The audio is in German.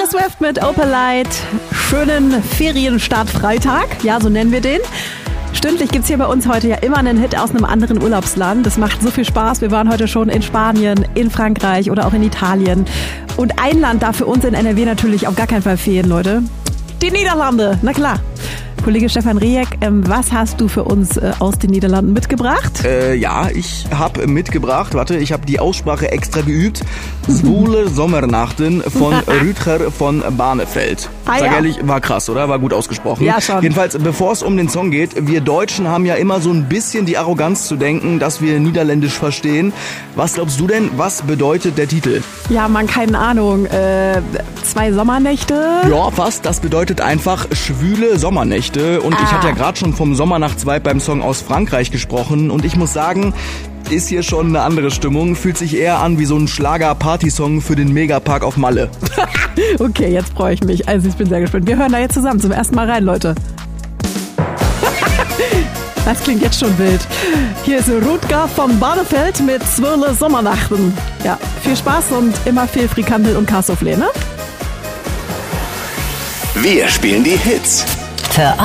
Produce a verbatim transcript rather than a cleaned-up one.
Taylor Swift mit Opalite. Schönen Ferienstart Freitag. Ja, so nennen wir den. Stündlich gibt's hier bei uns heute ja immer einen Hit aus einem anderen Urlaubsland. Das macht so viel Spaß. Wir waren heute schon in Spanien, in Frankreich oder auch in Italien. Und ein Land darf für uns in N R W natürlich auf gar keinen Fall fehlen, Leute. Die Niederlande, na klar. Kollege Stefan Rejek, ähm, was hast du für uns äh, aus den Niederlanden mitgebracht? Äh, ja, ich habe mitgebracht, warte, ich habe die Aussprache extra geübt. Zwoele Sommernachten von Rutger von Barneveld. Ah, Sag ja. ehrlich, war krass, oder? War gut ausgesprochen. Ja, schon. Jedenfalls, bevor es um den Song geht, wir Deutschen haben ja immer so ein bisschen die Arroganz zu denken, dass wir Niederländisch verstehen. Was glaubst du denn, was bedeutet der Titel? Ja, man, keine Ahnung. Äh, zwei Sommernächte? Ja, fast. Das bedeutet einfach schwüle Sommernächte. Und Ah. ich hatte ja gerade schon vom Sommernachtsvibe beim Song aus Frankreich gesprochen. Und ich muss sagen, ist hier schon eine andere Stimmung. Fühlt sich eher an wie so ein Schlager-Party-Song für den Megapark auf Malle. Okay, jetzt freue ich mich. Also ich bin sehr gespannt. Wir hören da jetzt zusammen zum ersten Mal rein, Leute. Das klingt jetzt schon wild. Hier ist Rutger von Barneveld mit Zwoele Sommernachten. Ja, viel Spaß und immer viel Frikandel und Kartoffeln, ne? Wir spielen die Hits. Für